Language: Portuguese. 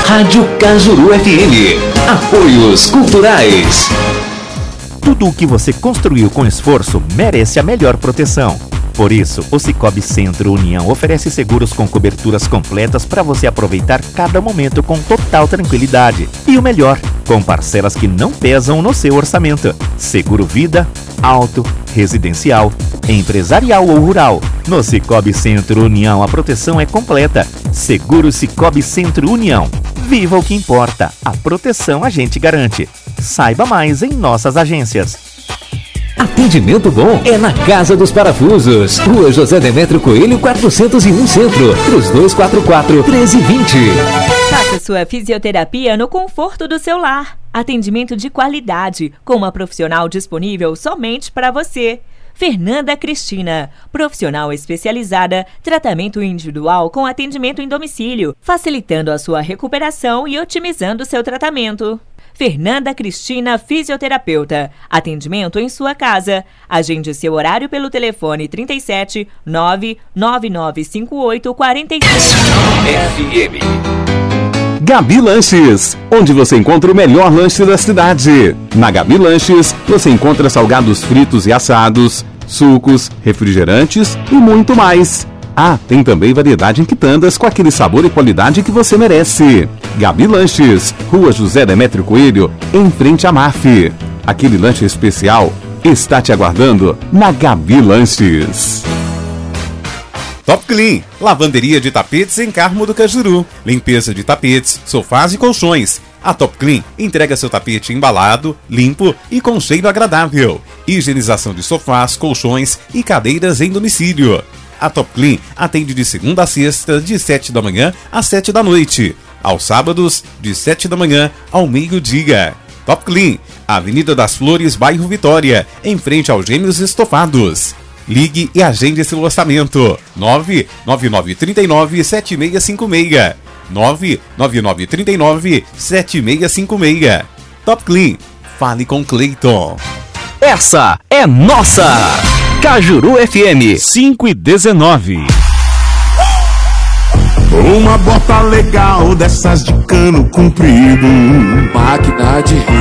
Rádio Cajuru FM. Apoios culturais. Tudo o que você construiu com esforço merece a melhor proteção. Por isso, o Cicobi Centro União oferece seguros com coberturas completas para você aproveitar cada momento com total tranquilidade. E o melhor, com parcelas que não pesam no seu orçamento. Seguro vida, auto, residencial, empresarial ou rural. No Cicobi Centro União a proteção é completa. Seguro Cicobi Centro União. Viva o que importa. A proteção a gente garante. Saiba mais em nossas agências. Atendimento bom é na Casa dos Parafusos. Rua José Demétrio Coelho, 401 Centro. Cruz 244-1320. Faça sua fisioterapia no conforto do seu lar. Atendimento de qualidade, com uma profissional disponível somente para você. Fernanda Cristina, profissional especializada, tratamento individual com atendimento em domicílio, facilitando a sua recuperação e otimizando seu tratamento. Fernanda Cristina, fisioterapeuta. Atendimento em sua casa. Agende seu horário pelo telefone 37 99958 45. FM. Gabi Lanches, onde você encontra o melhor lanche da cidade. Na Gabi Lanches, você encontra salgados fritos e assados, sucos, refrigerantes e muito mais. Ah, tem também variedade em quitandas com aquele sabor e qualidade que você merece. Gabi Lanches, Rua José Demétrio Coelho, em frente à MAF. Aquele lanche especial está te aguardando na Gabi Lanches. Top Clean, lavanderia de tapetes em Carmo do Cajuru. Limpeza de tapetes, sofás e colchões. A Top Clean entrega seu tapete embalado, limpo e com cheiro agradável. Higienização de sofás, colchões e cadeiras em domicílio. A Top Clean atende de segunda a sexta, de 7 da manhã às 7 da noite. Aos sábados, de 7 da manhã ao meio-dia. Top Clean, Avenida das Flores, bairro Vitória, em frente aos Gêmeos Estofados. Ligue e agende seu orçamento. 99939-7656. 99939-7656. Top Clean, fale com Cleiton. Essa é nossa Cajuru FM 5:19. Uma bota legal dessas de cano comprido, máquina de